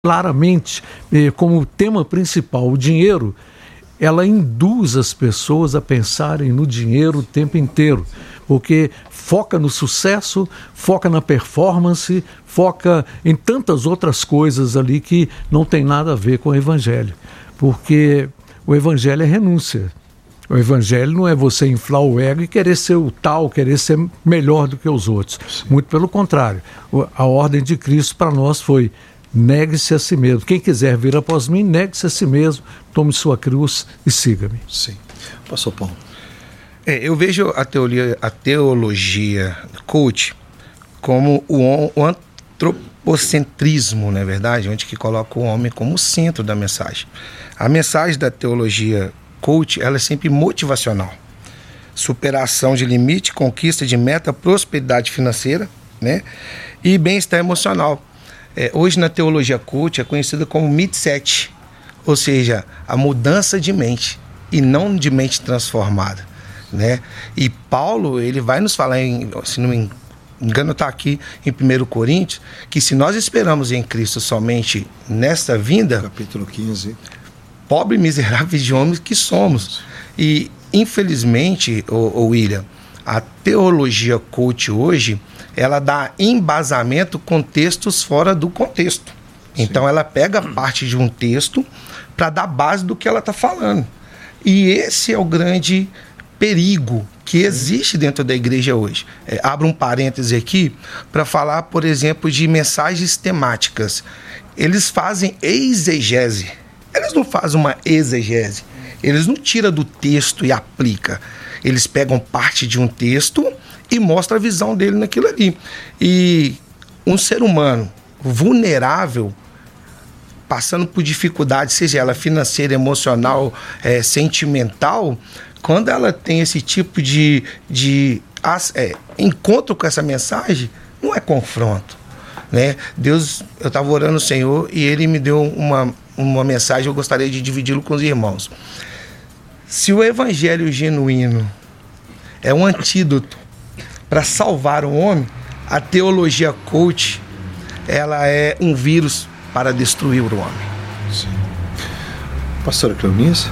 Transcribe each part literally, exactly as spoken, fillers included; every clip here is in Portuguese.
claramente eh, como tema principal o dinheiro, ela induz as pessoas a pensarem no dinheiro o tempo inteiro, porque foca no sucesso, foca na performance, foca em tantas outras coisas ali que não tem nada a ver com o evangelho, porque o evangelho é renúncia. O evangelho não é você inflar o ego e querer ser o tal, querer ser melhor do que os outros. Sim. Muito pelo contrário. A ordem de Cristo para nós foi: negue-se a si mesmo. Quem quiser vir após mim, negue-se a si mesmo, tome sua cruz e siga-me. Sim. Pastor Paulo. É, eu vejo a teoria, a teologia coach como o, o antropocentrismo, não é verdade? Onde que coloca o homem como centro da mensagem. A mensagem da teologia coach, ela é sempre motivacional. Superação de limite, conquista de meta, prosperidade financeira, né? E bem-estar emocional. É, hoje na teologia coach é conhecida como mindset, ou seja, a mudança de mente e não de mente transformada, né? E Paulo, ele vai nos falar, em, se não me engano, está aqui em primeiro Coríntios, que se nós esperamos em Cristo somente nesta vinda, capítulo quinze, pobre e miserável de homens que somos. E infelizmente, o, o William, a teologia coach hoje, ela dá embasamento com textos fora do contexto. Sim. Então ela pega parte de um texto para dar base do que ela está falando. E esse é o grande perigo que existe dentro da igreja hoje. É, abro um parêntese aqui para falar, por exemplo, de mensagens temáticas. Eles fazem exegese. Eles não fazem uma exegese. Eles não tiram do texto e aplicam. Eles pegam parte de um texto e mostram a visão dele naquilo ali. E um ser humano vulnerável, passando por dificuldade, seja ela financeira, emocional, é, sentimental, quando ela tem esse tipo de, de é, encontro com essa mensagem, não é confronto, né? Deus, eu estava orando ao Senhor e Ele me deu uma, uma mensagem, eu gostaria de dividi-lo com os irmãos. Se o evangelho genuíno é um antídoto para salvar o homem, a teologia coach, ela é um vírus para destruir o homem. Sim. Pastora Cleonice?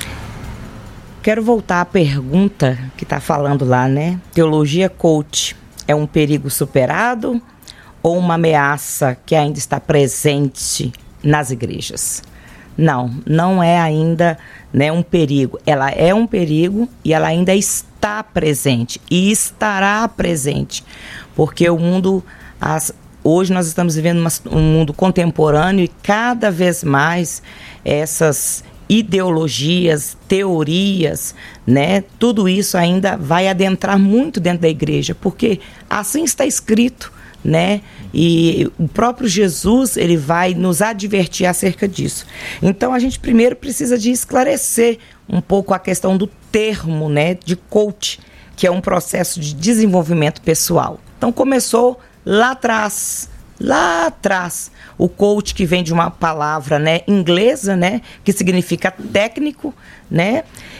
Quero voltar à pergunta que está falando lá, né? Teologia coach é um perigo superado ou uma ameaça que ainda está presente nas igrejas? Não, não é ainda, né, um perigo. Ela é um perigo e ela ainda está presente e estará presente, porque o mundo, as, hoje nós estamos vivendo uma, um mundo contemporâneo e cada vez mais essas ideologias, teorias, né, tudo isso ainda vai adentrar muito dentro da igreja, porque assim está escrito, né? E o próprio Jesus, ele vai nos advertir acerca disso. Então a gente primeiro precisa de esclarecer um pouco a questão do termo, né, de coach, que é um processo de desenvolvimento pessoal. Então começou lá atrás, lá atrás, o coach, que vem de uma palavra, né, inglesa, né, que significa técnico, né,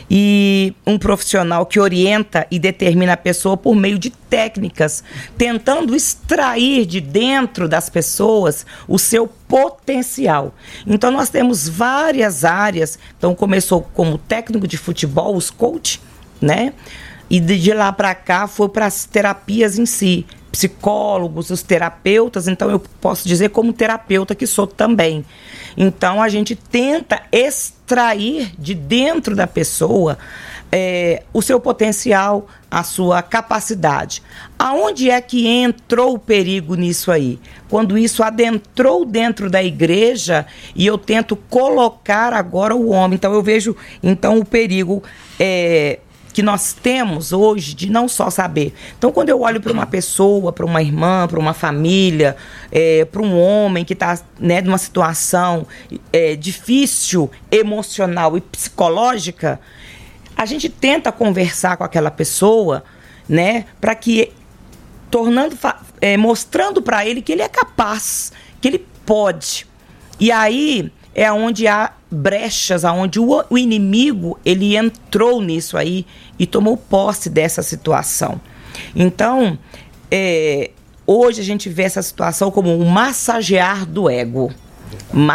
e um profissional que orienta e determina a pessoa por meio de técnicas, tentando extrair de dentro das pessoas o seu potencial. Então nós temos várias áreas. Então começou como técnico de futebol, os coach, né, e de lá para cá foi para as terapias em si, psicólogos, os terapeutas. Então eu posso dizer como terapeuta que sou também. Então a gente tenta extrair de dentro da pessoa é, o seu potencial, a sua capacidade. Aonde é que entrou o perigo nisso aí? Quando isso adentrou dentro da igreja e eu tento colocar agora o homem. Então eu vejo então o perigo é, que nós temos hoje de não só saber. Então, quando eu olho para uma pessoa, para uma irmã, para uma família, é, para um homem que está, né, numa situação é, difícil, emocional e psicológica, a gente tenta conversar com aquela pessoa, né, para que, tornando, é, mostrando para ele que ele é capaz, que ele pode. E aí é onde há brechas, onde o, o inimigo, ele entrou nisso aí e tomou posse dessa situação. Então, é, hoje a gente vê essa situação como um massagear do ego. Mas